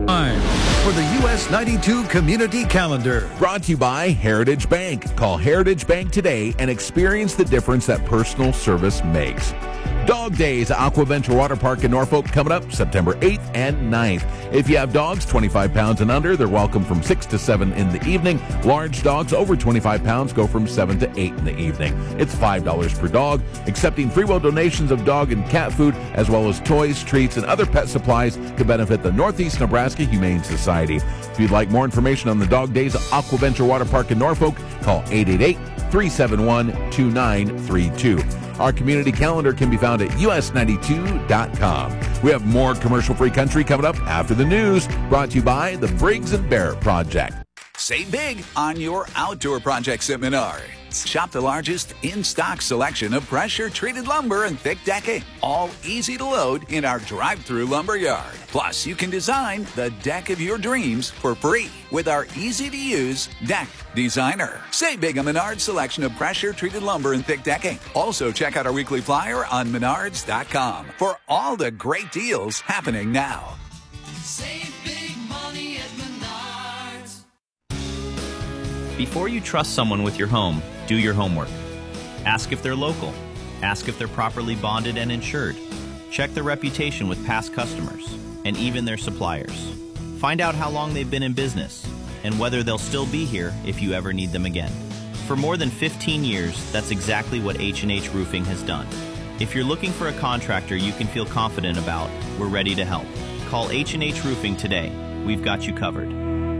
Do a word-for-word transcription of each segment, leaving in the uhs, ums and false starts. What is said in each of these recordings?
Time for the U S ninety-two Community Calendar. Brought to you by Heritage Bank. Call Heritage Bank today and experience the difference that personal service makes. Dog Days at Aquaventure Water Park in Norfolk coming up September eighth and ninth. If you have dogs twenty-five pounds and under, they're welcome from six to seven in the evening. Large dogs over twenty-five pounds go from seven to eight in the evening. It's five dollars per dog, accepting free will donations of dog and cat food, as well as toys, treats, and other pet supplies to benefit the Northeast Nebraska Humane Society. If you'd like more information on the Dog Days at Aquaventure Water Park in Norfolk, call eight eight eight, three seven one, two nine three two. Our community calendar can be found at U S ninety-two dot com. We have more commercial-free country coming up after the news, brought to you by the Briggs and Barrett Project. Save big on your outdoor projects at Menards. Shop the largest in-stock selection of pressure-treated lumber and thick decking, all easy to load in our drive-through lumber yard. Plus, you can design the deck of your dreams for free with our easy-to-use Deck Designer. Save big on Menards' selection of pressure-treated lumber and thick decking. Also, check out our weekly flyer on menards dot com for all the great deals happening now. Save big money at Menards. Before you trust someone with your home, do your homework. Ask if they're local. Ask if they're properly bonded and insured. Check their reputation with past customers and even their suppliers. Find out how long they've been in business and whether they'll still be here if you ever need them again. For more than fifteen years, that's exactly what H and H Roofing has done. If you're looking for a contractor you can feel confident about, we're ready to help. Call H and H Roofing today. We've got you covered.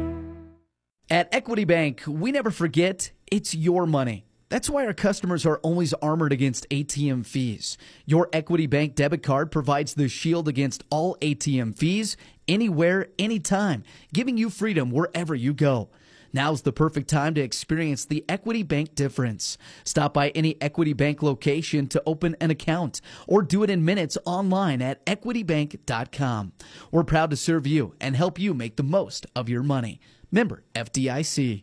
At Equity Bank, we never forget it's your money. That's why our customers are always armored against A T M fees. Your Equity Bank debit card provides the shield against all A T M fees, anywhere, anytime, giving you freedom wherever you go. Now's the perfect time to experience the Equity Bank difference. Stop by any Equity Bank location to open an account or do it in minutes online at equity bank dot com. We're proud to serve you and help you make the most of your money. Member F D I C.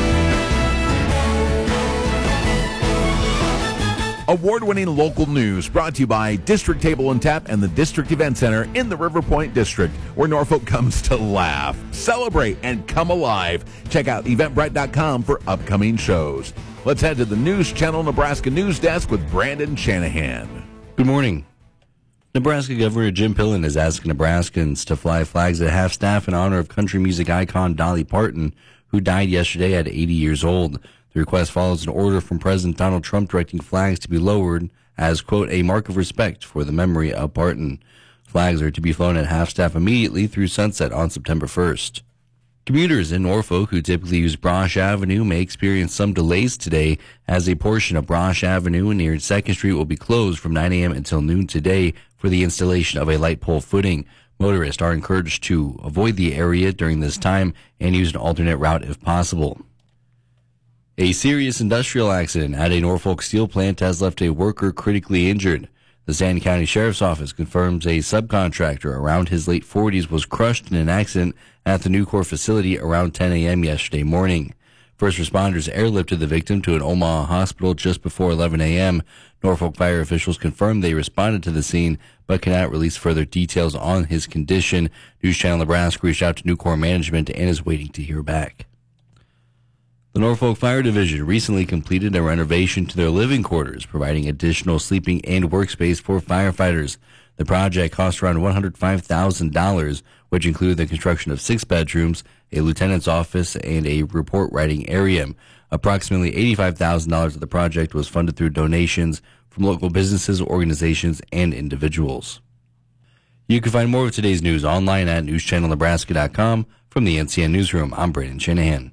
Award-winning local news brought to you by District Table and Tap and the District Event Center in the River Point District, where Norfolk comes to laugh, celebrate, and come alive. Check out eventbrite dot com for upcoming shows. Let's head to the News Channel Nebraska News Desk with Brandon Shanahan. Good morning. Nebraska Governor Jim Pillen is asking Nebraskans to fly flags at half-staff in honor of country music icon Dolly Parton, who died yesterday at eighty years old. The request follows an order from President Donald Trump directing flags to be lowered as, quote, a mark of respect for the memory of Parton. Flags are to be flown at half-staff immediately through sunset on September first. Commuters in Norfolk who typically use Brosh Avenue may experience some delays today, as a portion of Brosh Avenue near second Street will be closed from nine a.m. until noon today for the installation of a light pole footing. Motorists are encouraged to avoid the area during this time and use an alternate route if possible. A serious industrial accident at a Norfolk steel plant has left a worker critically injured. The Stanton County Sheriff's Office confirms a subcontractor around his late forties was crushed in an accident at the Nucor facility around ten a.m. yesterday morning. First responders airlifted the victim to an Omaha hospital just before eleven a.m. Norfolk fire officials confirmed they responded to the scene, but cannot release further details on his condition. News Channel Nebraska reached out to Nucor management and is waiting to hear back. The Norfolk Fire Division recently completed a renovation to their living quarters, providing additional sleeping and workspace for firefighters. The project cost around one hundred five thousand dollars, which included the construction of six bedrooms, a lieutenant's office, and a report writing area. Approximately eighty-five thousand dollars of the project was funded through donations from local businesses, organizations, and individuals. You can find more of today's news online at news channel nebraska dot com. From the N C N Newsroom, I'm Brandon Shanahan.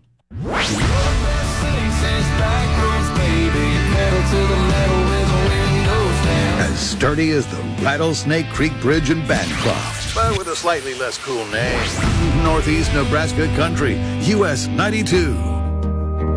As sturdy as the Rattlesnake Creek Bridge in Bancroft, but with a slightly less cool name. Northeast Nebraska Country, U S ninety-two.